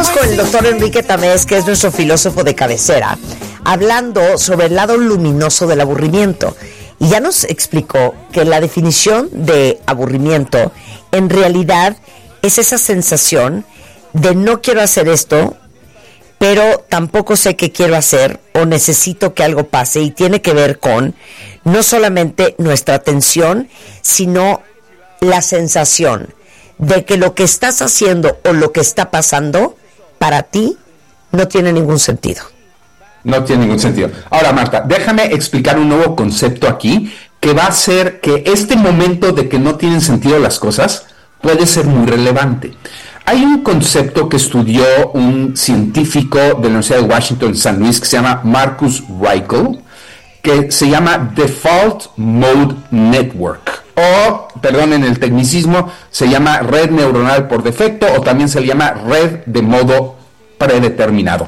Estamos con el doctor Enrique Tamés, que es nuestro filósofo de cabecera, hablando sobre el lado luminoso del aburrimiento. Y ya nos explicó que la definición de aburrimiento en realidad es esa sensación de no quiero hacer esto, pero tampoco sé qué quiero hacer o necesito que algo pase, y tiene que ver con no solamente nuestra atención, sino la sensación de que lo que estás haciendo o lo que está pasando para ti no tiene ningún sentido. No tiene ningún sentido. Ahora, Marta, déjame explicar un nuevo concepto aquí que va a hacer que este momento de que no tienen sentido las cosas puede ser muy relevante. Hay un concepto que estudió un científico de la Universidad de Washington en San Luis que se llama Marcus Raichle, que se llama Default Mode Network, o, perdón, en el tecnicismo se llama red neuronal por defecto, o también se le llama red de modo predeterminado,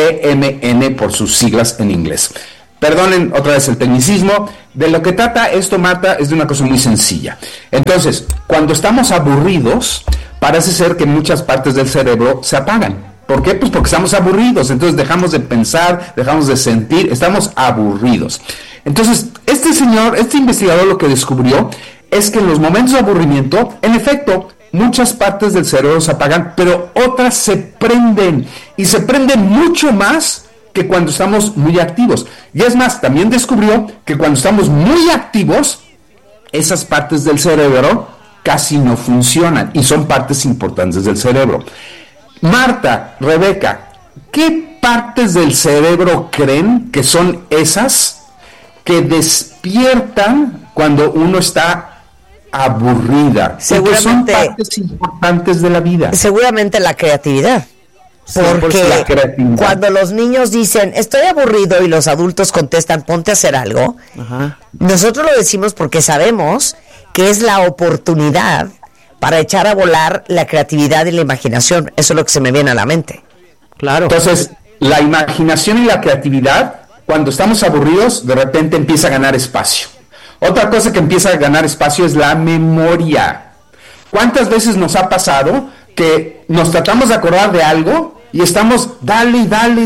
DMN por sus siglas en inglés. Perdonen otra vez el tecnicismo. De lo que trata esto, Marta, es de una cosa muy sencilla. Entonces, cuando estamos aburridos, parece ser que muchas partes del cerebro se apagan. ¿Por qué? Pues porque estamos aburridos, entonces dejamos de pensar, dejamos de sentir, estamos aburridos. Entonces, este investigador lo que descubrió es que en los momentos de aburrimiento, en efecto, muchas partes del cerebro se apagan, pero otras se prenden, y se prenden mucho más que cuando estamos muy activos. Y es más, también descubrió que cuando estamos muy activos, esas partes del cerebro casi no funcionan, y son partes importantes del cerebro. Marta, Rebeca, ¿qué partes del cerebro creen que son esas que despiertan cuando uno está aburrida? Seguramente son partes importantes de la vida. Seguramente la creatividad. Porque cuando los niños dicen estoy aburrido y los adultos contestan ponte a hacer algo, nosotros lo decimos porque sabemos que es la oportunidad para echar a volar la creatividad y la imaginación. Eso es lo que se me viene a la mente. Claro. Entonces, la imaginación y la creatividad, cuando estamos aburridos, de repente empieza a ganar espacio. Otra cosa que empieza a ganar espacio es la memoria. ¿Cuántas veces nos ha pasado que nos tratamos de acordar de algo y estamos dale,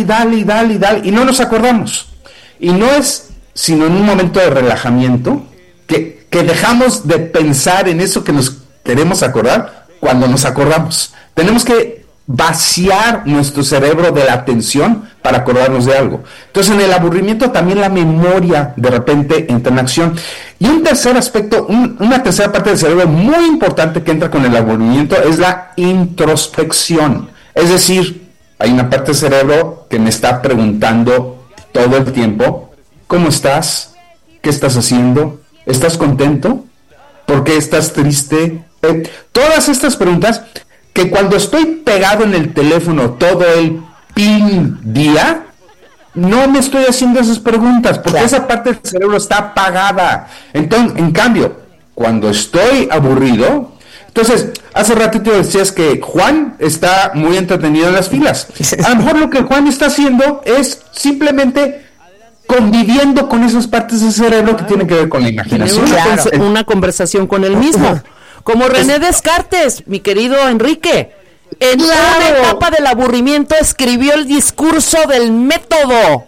y no nos acordamos? Y no es sino en un momento de relajamiento que dejamos de pensar en eso que nos queremos acordar cuando nos acordamos. Tenemos que vaciar nuestro cerebro de la atención para acordarnos de algo. Entonces, en el aburrimiento también la memoria de repente entra en acción. Y un tercer aspecto, una tercera parte del cerebro muy importante que entra con el aburrimiento es la introspección. Es decir, hay una parte del cerebro que me está preguntando todo el tiempo, ¿cómo estás? ¿Qué estás haciendo? ¿Estás contento? ¿Por qué estás triste? Todas estas preguntas que cuando estoy pegado en el teléfono todo el día, no me estoy haciendo esas preguntas, porque esa parte del cerebro está apagada. Entonces, en cambio, cuando estoy aburrido, entonces, hace ratito decías que Juan está muy entretenido en las filas. A lo mejor lo que Juan está haciendo es simplemente conviviendo con esas partes del cerebro que tienen que ver con la imaginación. Una conversación con él mismo. Como René Descartes, mi querido Enrique. En una etapa del aburrimiento escribió el discurso del método.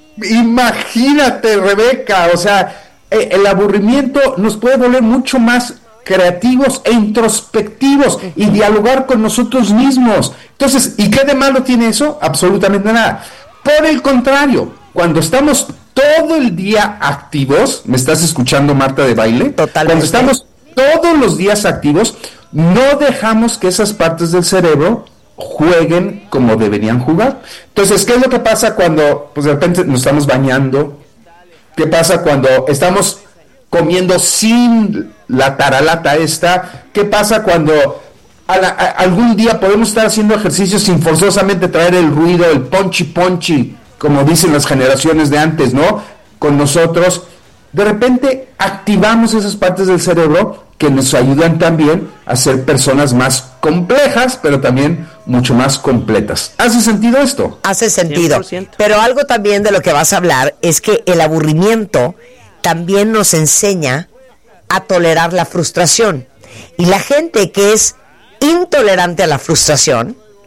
Imagínate, Rebeca, o sea, el aburrimiento nos puede volver mucho más creativos e introspectivos y dialogar con nosotros mismos. Entonces, ¿y qué de malo tiene eso? Absolutamente nada. Por el contrario, cuando estamos todo el día activos, ¿me estás escuchando, Marta de Baile? Totalmente. Cuando estamos todos los días activos, no dejamos que esas partes del cerebro jueguen como deberían jugar. Entonces, ¿qué es lo que pasa cuando pues, de repente nos estamos bañando? ¿Qué pasa cuando estamos comiendo sin la taralata esta? ¿Qué pasa cuando algún día podemos estar haciendo ejercicio sin forzosamente traer el ruido, el ponchi, como dicen las generaciones de antes, ¿no? Con nosotros. De repente activamos esas partes del cerebro que nos ayudan también a ser personas más complejas, pero también mucho más completas. ¿Hace sentido esto? Hace sentido. 100%. Pero algo también de lo que vas a hablar es que el aburrimiento también nos enseña a tolerar la frustración. Y la gente que es intolerante a la frustración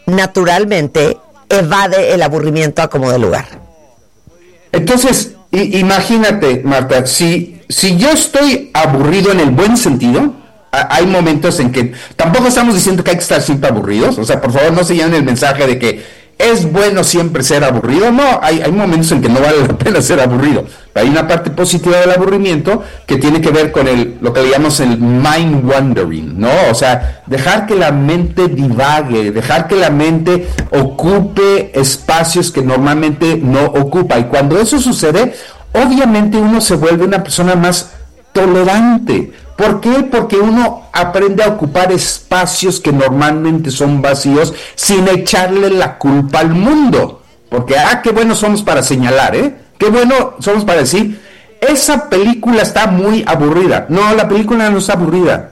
naturalmente evade el aburrimiento a como de lugar. Entonces, imagínate, Marta, si yo estoy aburrido en el buen sentido, hay momentos en que tampoco estamos diciendo que hay que estar siempre aburridos, o sea, por favor no se lleven el mensaje de que es bueno siempre ser aburrido. No, hay momentos en que no vale la pena ser aburrido. Hay una parte positiva del aburrimiento que tiene que ver con lo que le llamamos el mind wandering, ¿no? O sea, dejar que la mente divague, dejar que la mente ocupe espacios que normalmente no ocupa. Y cuando eso sucede, obviamente uno se vuelve una persona más tolerante. ¿Por qué? Porque uno aprende a ocupar espacios que normalmente son vacíos sin echarle la culpa al mundo. Porque, qué bueno somos para señalar, qué bueno somos para decir, esa película está muy aburrida. No, la película no está aburrida.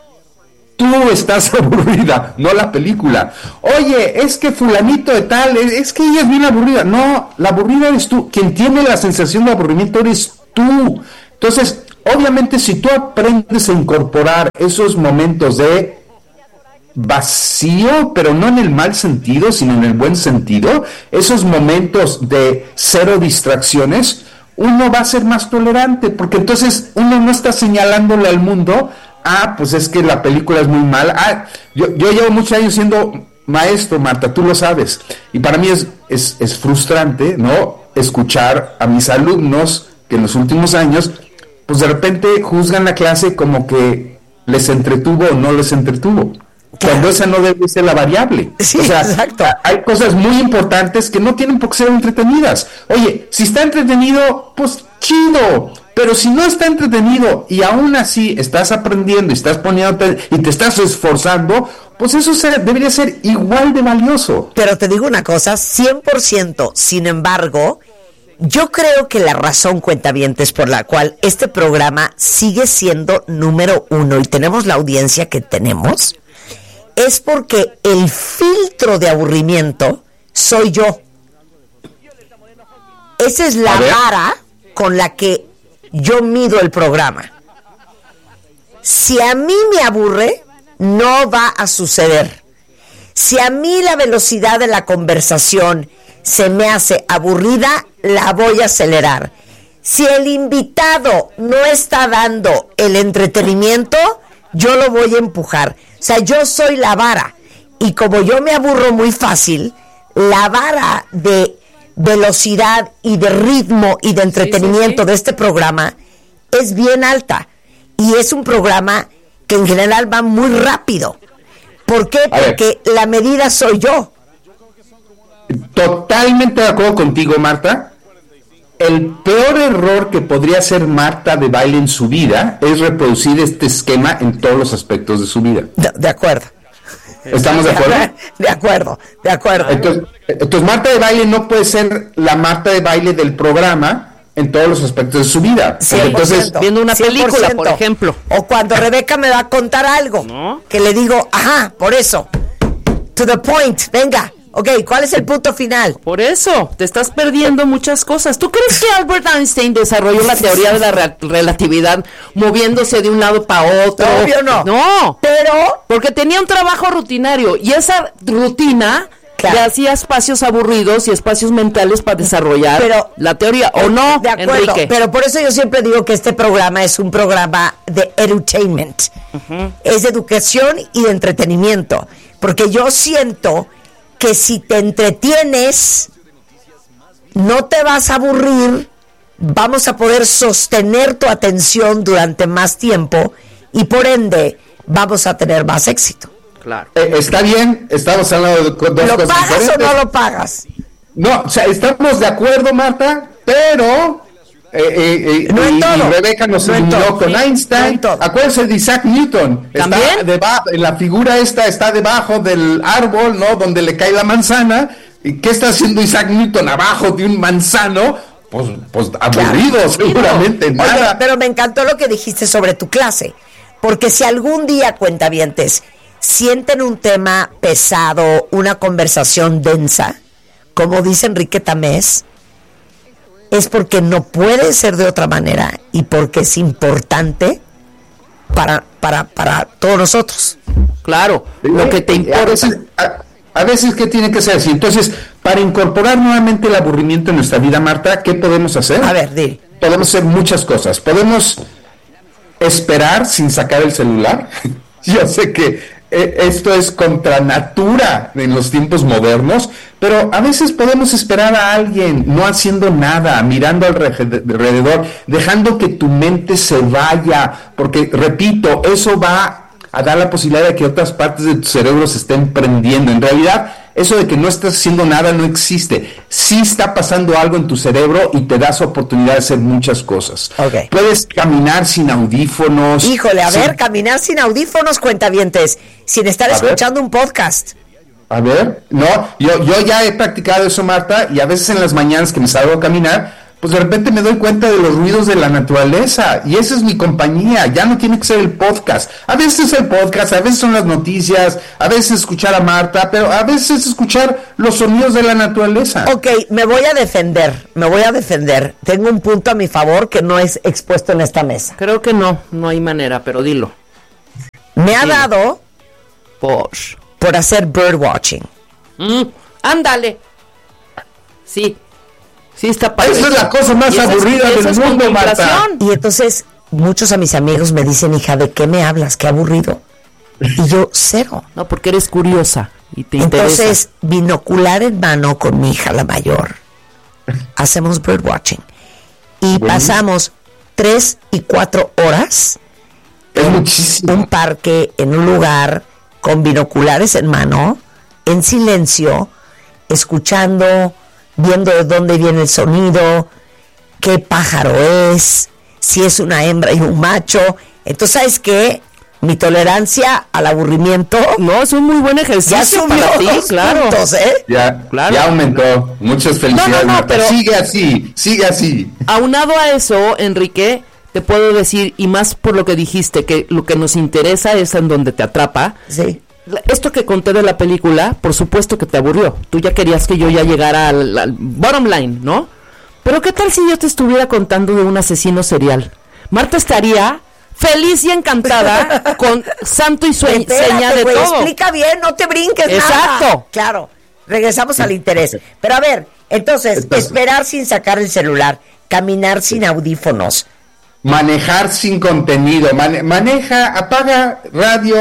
Tú estás aburrida, no la película. Oye, es que fulanito de tal, es que ella es bien aburrida. No, la aburrida eres tú. Quien tiene la sensación de aburrimiento eres tú. Entonces, obviamente, si tú aprendes a incorporar esos momentos de vacío, pero no en el mal sentido, sino en el buen sentido, esos momentos de cero distracciones, uno va a ser más tolerante, porque entonces uno no está señalándole al mundo, pues es que la película es muy mala. Yo llevo muchos años siendo maestro, Marta, tú lo sabes, y para mí es frustrante, ¿no?, escuchar a mis alumnos que en los últimos años pues de repente juzgan la clase como que les entretuvo o no les entretuvo, cuando esa no debe ser la variable. Sí, o sea, exacto. Hay cosas muy importantes que no tienen por qué ser entretenidas. Oye, si está entretenido, pues chido, pero si no está entretenido y aún así estás aprendiendo y estás poniéndote y te estás esforzando, pues eso debería ser igual de valioso. Pero te digo una cosa, 100%, sin embargo, yo creo que la razón, cuentavientes, por la cual este programa sigue siendo número 1 y tenemos la audiencia que tenemos, es porque el filtro de aburrimiento soy yo. Esa es la vara con la que yo mido el programa. Si a mí me aburre, no va a suceder. Si a mí la velocidad de la conversación se me hace aburrida, la voy a acelerar. Si el invitado no está dando el entretenimiento, yo lo voy a empujar. O sea, yo soy la vara. Y como yo me aburro muy fácil, la vara de velocidad y de ritmo y de entretenimiento de este programa es bien alta. Y es un programa que en general va muy rápido. ¿Por qué? Porque la medida soy yo. Totalmente de acuerdo contigo, Marta. El peor error que podría hacer Marta de Baile en su vida es reproducir este esquema en todos los aspectos de su vida. De acuerdo. ¿Estamos de acuerdo? De acuerdo. Entonces Marta de Baile no puede ser la Marta de Baile del programa en todos los aspectos de su vida. Entonces, viendo una película, por ejemplo. O cuando Rebeca me va a contar algo, ¿no?, que le digo, por eso, to the point, venga. Ok, ¿cuál es el punto final? Por eso, te estás perdiendo muchas cosas. ¿Tú crees que Albert Einstein desarrolló la teoría de la relatividad moviéndose de un lado para otro? Obvio no. No, pero porque tenía un trabajo rutinario y esa rutina le hacía espacios aburridos y espacios mentales para desarrollar la teoría, ¿o no, de acuerdo, Enrique? Pero por eso yo siempre digo que este programa es un programa de edutainment. Es de educación y de entretenimiento. Porque yo siento que si te entretienes, no te vas a aburrir, vamos a poder sostener tu atención durante más tiempo y por ende vamos a tener más éxito. Claro. Está bien, estamos hablando de dos cosas ¿Lo pagas diferentes. o no lo pagas? No, o sea, estamos de acuerdo, Marta, pero no en todo. Y Rebeca nos iluminó con Einstein. Acuérdense de Isaac Newton. ¿También? La figura está debajo del árbol, ¿no?, donde le cae la manzana. ¿Y qué está haciendo Isaac Newton abajo de un manzano? Pues aburrido, seguramente. Oye, nada. pero me encantó lo que dijiste sobre tu clase. Porque si algún día, cuentavientes, sienten un tema pesado, una conversación densa, como dice Enrique Tamés, es porque no puede ser de otra manera y porque es importante para todos nosotros. Claro, lo que te importa. A veces, ¿qué tiene que ser así? Entonces, para incorporar nuevamente el aburrimiento en nuestra vida, Marta, ¿qué podemos hacer? A ver, di. Podemos hacer muchas cosas. Podemos esperar sin sacar el celular. Yo sé que esto es contra natura en los tiempos modernos, pero a veces podemos esperar a alguien no haciendo nada, mirando alrededor, dejando que tu mente se vaya, porque, repito, eso va a dar la posibilidad de que otras partes de tu cerebro se estén prendiendo. En realidad, eso de que no estás haciendo nada no existe. Sí está pasando algo en tu cerebro y te das oportunidad de hacer muchas cosas. Okay. Puedes caminar sin audífonos. Híjole, ver, caminar sin audífonos, cuentavientes, sin estar escuchando un podcast. A ver, no, yo ya he practicado eso, Marta, y a veces en las mañanas que me salgo a caminar, pues de repente me doy cuenta de los ruidos de la naturaleza, y esa es mi compañía. Ya no tiene que ser el podcast. A veces el podcast, a veces son las noticias, a veces escuchar a Marta, pero a veces escuchar los sonidos de la naturaleza. Ok, me voy a defender. Tengo un punto a mi favor que no es expuesto en esta mesa. Creo que no hay manera, pero dilo. Me ha dado por hacer birdwatching. Ándale. Sí. Sí, está padre. Esa es la cosa más aburrida del mundo, Marta. Y entonces muchos a mis amigos me dicen, hija, ¿de qué me hablas? Qué aburrido. Y yo, cero. No, porque eres curiosa y te interesa. Entonces, binocular en mano con mi hija, la mayor, hacemos birdwatching. Y pasamos 3 y 4 horas en un parque, en un lugar, con binoculares en mano, en silencio, escuchando, viendo de dónde viene el sonido, qué pájaro es, si es una hembra y un macho. Entonces, ¿sabes qué? Mi tolerancia al aburrimiento... No, es un muy buen ejercicio. Ya subió para ti, 2 claro. puntos, ¿eh? Ya aumentó. Muchas felicidades, No, Marta. pero Sigue así. Aunado a eso, Enrique, te puedo decir, y más por lo que dijiste, que lo que nos interesa es en donde te atrapa. Sí. Esto que conté de la película, por supuesto que te aburrió. Tú ya querías que yo ya llegara al bottom line, ¿no? Pero ¿qué tal si yo te estuviera contando de un asesino serial? Marta estaría feliz y encantada con santo y seña de todo. Explica bien, no te brinques. Exacto. Nada. Claro, regresamos al interés. Pero a ver, entonces, esperar sin sacar el celular, caminar sin audífonos. Manejar sin contenido, maneja, apaga radio,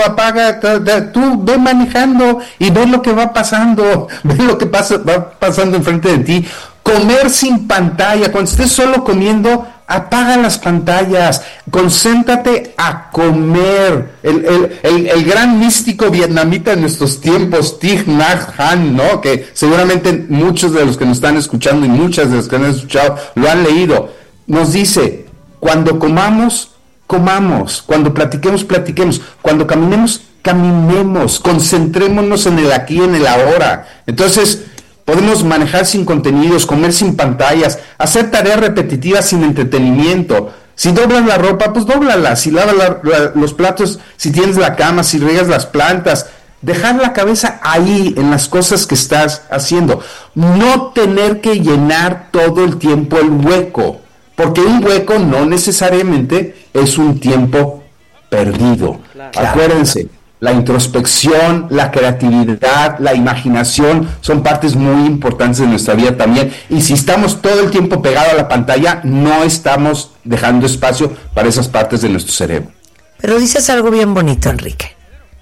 tú ve manejando y ve lo que va pasando, ve lo que va pasando enfrente de ti. Comer sin pantalla, cuando estés solo comiendo, apaga las pantallas, concéntrate a comer. El gran místico vietnamita de nuestros tiempos, Thich Nhat Hanh, ¿no? Que seguramente muchos de los que nos están escuchando y muchas de los que han escuchado lo han leído, nos dice: cuando comamos, cuando platiquemos, cuando caminemos, concentrémonos en el aquí y en el ahora. Entonces, podemos manejar sin contenidos, comer sin pantallas, hacer tareas repetitivas sin entretenimiento. Si doblas la ropa, pues dóblala. Si lavas los platos, si tienes la cama, si riegas las plantas, dejar la cabeza ahí en las cosas que estás haciendo. No tener que llenar todo el tiempo el hueco. Porque un hueco no necesariamente es un tiempo perdido. Claro. Acuérdense, la introspección, la creatividad, la imaginación son partes muy importantes de nuestra vida también. Y si estamos todo el tiempo pegados a la pantalla, no estamos dejando espacio para esas partes de nuestro cerebro. Pero dices algo bien bonito, Enrique.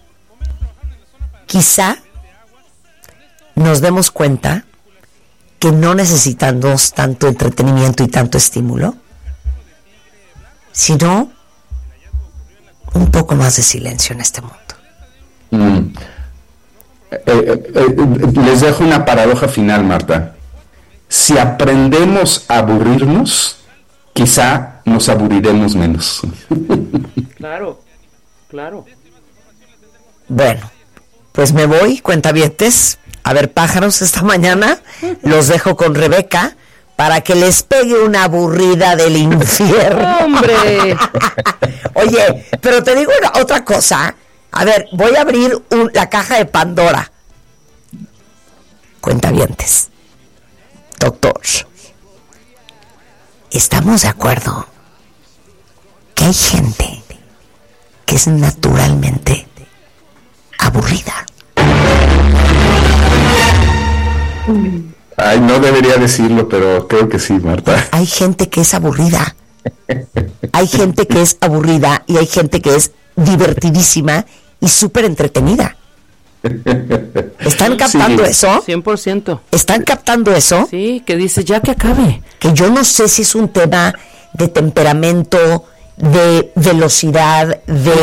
Quizá nos demos cuenta que no necesitamos tanto entretenimiento y tanto estímulo, sino un poco más de silencio en este mundo. Les dejo una paradoja final, Marta. Si aprendemos a aburrirnos, quizá nos aburriremos menos. Claro. Bueno, pues me voy, cuentavientes, a ver pájaros esta mañana. Los dejo con Rebeca para que les pegue una aburrida del infierno. ¡Hombre! Oye, pero te digo otra cosa. A ver, voy a abrir la caja de Pandora. Cuentavientes. Doctor, ¿estamos de acuerdo que hay gente que es naturalmente aburrida? No debería decirlo, pero creo que sí, Marta. Hay gente que es aburrida. Hay gente que es aburrida y hay gente que es divertidísima y súper entretenida. ¿Están captando eso? 100%. ¿Están captando eso? Sí, que dice ya que acabe. Que yo no sé si es un tema de temperamento, de velocidad,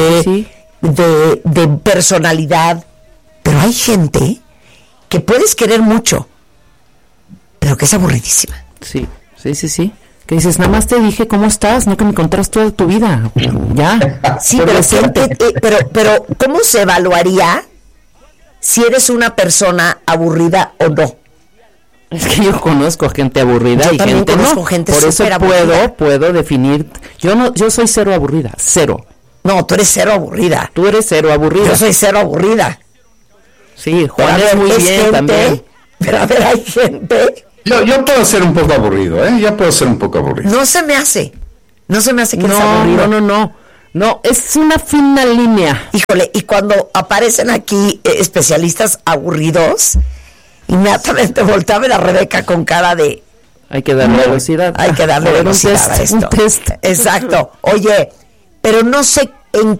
de personalidad, pero hay gente que puedes querer mucho, pero que es aburridísima. Sí. Que dices, nada más te dije cómo estás, no que me contaras toda tu vida. Ya. Sí, pero ¿cómo se evaluaría si eres una persona aburrida o no? Es que yo conozco gente aburrida y gente conozco no. Gente por eso aburrida. puedo definir. Yo soy cero aburrida, cero. No, tú eres cero aburrida. Tú eres cero aburrida. Yo soy cero aburrida. Sí, Juan es muy bien gente, también. Pero a ver, hay gente. Yo puedo ser un poco aburrido, ¿eh? Yo puedo ser un poco aburrido. No se me hace que es aburrido. No, es una fina línea. Híjole, y cuando aparecen aquí especialistas aburridos, inmediatamente voltea a ver a Rebeca con cara de... Hay que darle velocidad. Hay que darle velocidad a esto. Un test. Exacto. Oye, pero no sé ¿en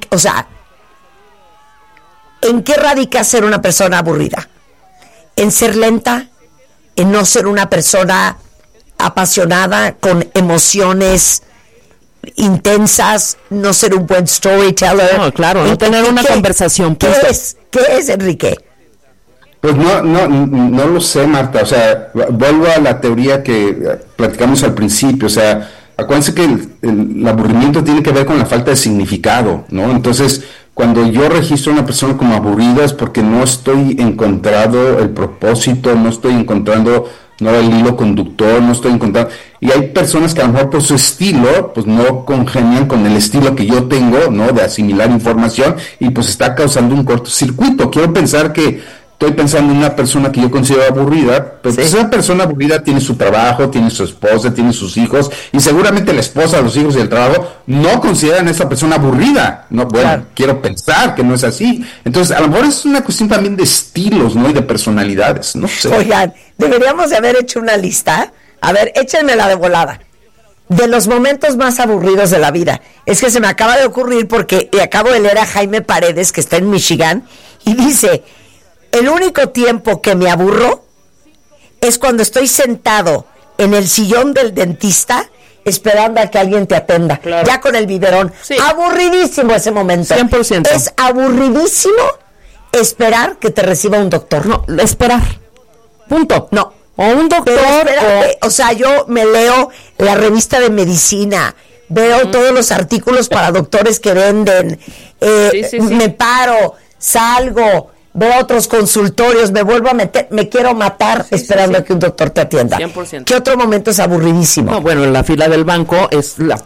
qué radica ser una persona aburrida? ¿En ser lenta? ¿En no ser una persona apasionada, con emociones intensas, no ser un buen storyteller? No, claro, no tener una conversación. ¿Qué es, Enrique? Pues no lo sé, Marta. O sea, vuelvo a la teoría que platicamos al principio. O sea, acuérdense que el aburrimiento tiene que ver con la falta de significado, ¿no? Entonces, cuando yo registro a una persona como aburrida es porque no estoy encontrando el propósito, no estoy encontrando el hilo conductor, no estoy encontrando... Y hay personas que a lo mejor por su estilo, pues no congenian con el estilo que yo tengo, ¿no? De asimilar información y pues está causando un cortocircuito. Quiero pensar que... Estoy pensando en una persona que yo considero aburrida, pero sí. Esa persona aburrida tiene su trabajo, tiene su esposa, tiene sus hijos, y seguramente la esposa, los hijos y el trabajo no consideran a esa persona aburrida. No, bueno, claro. Quiero pensar que no es así. Entonces, a lo mejor es una cuestión también de estilos, ¿no? Y de personalidades, no sé. Oigan, deberíamos de haber hecho una lista. A ver, échenmela de volada. De los momentos más aburridos de la vida. Es que se me acaba de ocurrir porque acabo de leer a Jaime Paredes, que está en Michigan, y dice... El único tiempo que me aburro es cuando estoy sentado en el sillón del dentista esperando a que alguien te atenda. Claro. Ya con el biberón. Sí. Aburridísimo ese momento. 100%. Es aburridísimo esperar que te reciba un doctor. No, esperar. Punto. No. O un doctor. O sea, yo me leo la revista de medicina, veo todos los artículos para doctores que venden, me paro, salgo... Veo otros consultorios, me vuelvo a meter, me quiero matar esperando a que un doctor te atienda. 100%. ¿Qué otro momento es aburridísimo? No, bueno, la fila del banco es la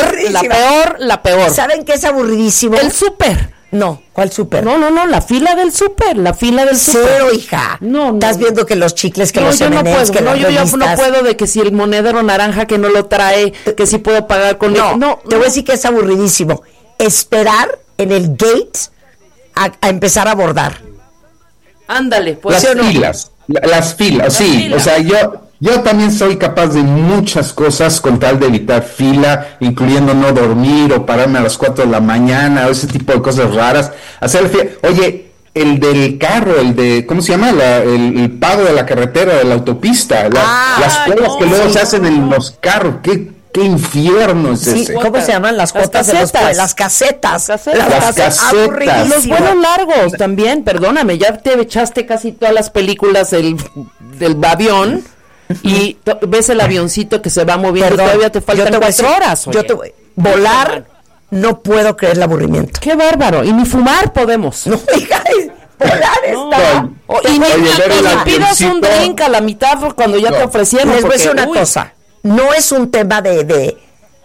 peor. ¿Saben qué es aburridísimo? El súper. No, ¿cuál súper? No, la fila del súper, Cero, hija. No. Estás viendo que los chicles, que los M&M's, no puedo, que las revistas... yo no puedo de que si el monedero naranja que no lo trae, que si puedo pagar con... No, te voy a decir que es aburridísimo. Esperar en el gate a empezar a abordar. Ándale, pues. Las filas, sí. O sea, yo también soy capaz de muchas cosas con tal de evitar fila, incluyendo no dormir o pararme a las 4 de la mañana, o ese tipo de cosas raras. Hacer fila. Oye, el del carro, ¿cómo se llama? El pago de la carretera, de la autopista, las colas que luego se hacen en los carros. ¿Qué infierno es ese? ¿Cómo se llaman? Las cuotas de las casetas. Las casetas. Los vuelos largos también, perdóname, ya te echaste casi todas las películas del avión y ves el avioncito que se va moviendo, todavía te faltan 4 horas. Volar, no puedo creer el aburrimiento. Qué bárbaro, y ni fumar podemos. No, hija, volar está... Y ni pidas un drink a la mitad cuando ya te ofrecieron. Les voy a decir una cosa. No es un tema de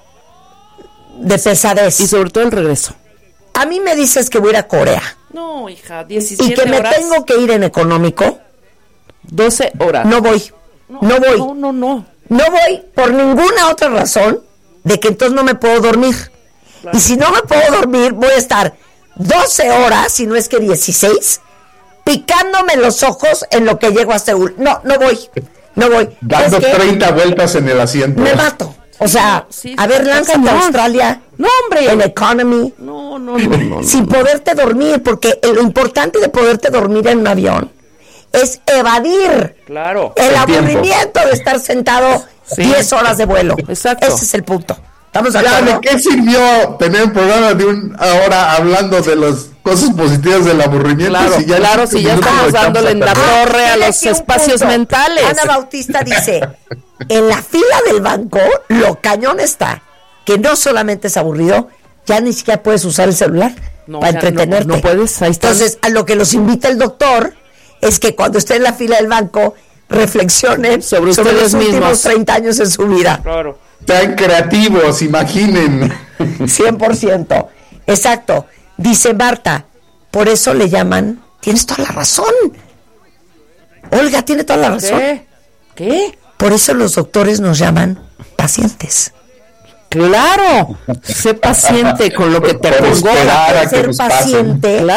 pesadez. Y sobre todo el regreso. A mí me dices que voy a ir a Corea. No, hija, 17 horas. Y que me tengo que ir en económico. 12 horas. No voy. No voy. No voy por ninguna otra razón de que entonces no me puedo dormir. Claro. Y si no me puedo dormir, voy a estar 12 horas, si no es que 16, picándome los ojos en lo que llego a Seúl. No voy. No voy. Dando 30 vueltas en el asiento. Me mato. O sea, Sí, a ver, lánzate a Australia. No, hombre. En Economy. No. Sin poderte dormir, porque lo importante de poderte dormir en un avión es evadir Claro. el El aburrimiento de estar sentado 10 horas de vuelo. Exacto. Ese es el punto. ¿Estamos de Ya, acuerdo? ¿de qué sirvió tener un programa de una hora hablando de las cosas positivas del aburrimiento? Claro, si ya en claro, 5 si ya minutos estamos lo dándole en la echamos a perder? torre a Tiene los aquí un espacios punto. mentales. Ana Bautista dice, en la fila del banco, lo cañón está, que no solamente es aburrido, ya ni siquiera puedes usar el celular No, para ya entretenerte. no puedes, ahí está. Entonces, a lo que los invita el doctor es que cuando estén en la fila del banco, reflexionen Sobre los ustedes últimos mismos. 30 años en su vida. Claro. Sean creativos, imaginen. 100%. Exacto. Dice Marta, por eso le llaman, tienes toda la razón. Olga tiene toda la razón. ¿Qué? Por eso los doctores nos llaman pacientes. Claro. Sé paciente con lo que te Por pongo. esperar a que Ser nos pasen. paciente Claro.